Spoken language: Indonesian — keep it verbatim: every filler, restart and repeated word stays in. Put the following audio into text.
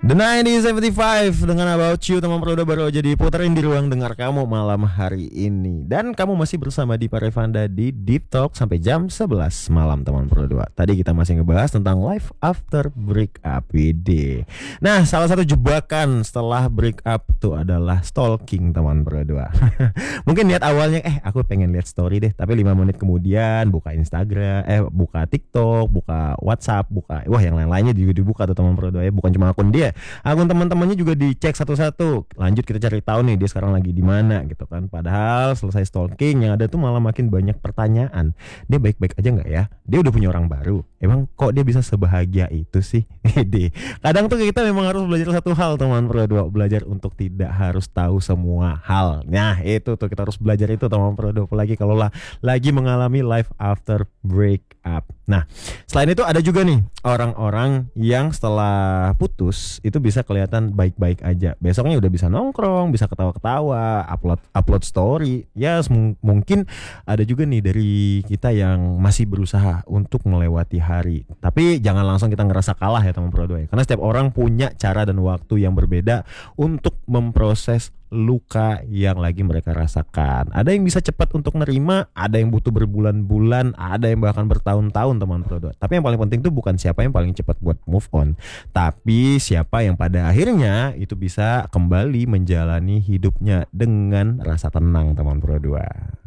The nineteen seventy-five dengan About You, teman Prodo baru aja diputerin di ruang dengar kamu malam hari ini. Dan kamu masih bersama di Parevanda di Deep Talk sampai jam sebelas malam teman Prodo. Tadi kita masih ngebahas tentang life after breakup. Wede. Nah, salah satu jebakan setelah breakup itu adalah stalking teman Prodo. Mungkin niat awalnya eh aku pengen lihat story deh, tapi lima menit kemudian buka Instagram, eh buka TikTok, buka WhatsApp, buka wah yang lain-lainnya juga dibuka tuh teman Prodo ya, bukan cuma akun dia. Akun teman-temannya juga dicek satu-satu. Lanjut kita cari tahu nih dia sekarang lagi di mana gitu kan. Padahal selesai stalking yang ada tuh malah makin banyak pertanyaan. Dia baik-baik aja nggak ya? Dia udah punya orang baru. Emang kok dia bisa sebahagia itu sih? Ide. Kadang tuh kita memang harus belajar satu hal teman Prodo, belajar untuk tidak harus tahu semua hal. Nah itu tuh kita harus belajar itu teman Prodo. Apalagi kalau lah lagi mengalami life after breakup. Nah selain itu ada juga nih orang-orang yang setelah putus itu bisa kelihatan baik-baik aja. Besoknya udah bisa nongkrong, bisa ketawa-ketawa, upload upload story. Ya sem- mungkin ada juga nih dari kita yang masih berusaha untuk melewati hari. Tapi jangan langsung kita ngerasa kalah ya teman Prodo ya. Karena setiap orang punya cara dan waktu yang berbeda untuk memproses luka yang lagi mereka rasakan. Ada yang bisa cepat untuk nerima, ada yang butuh berbulan-bulan, ada yang bahkan bertahun-tahun teman Prodo. Tapi yang paling penting tuh bukan siapa yang paling cepat buat move on, tapi siapa yang pada akhirnya itu bisa kembali menjalani hidupnya dengan rasa tenang teman Prodo.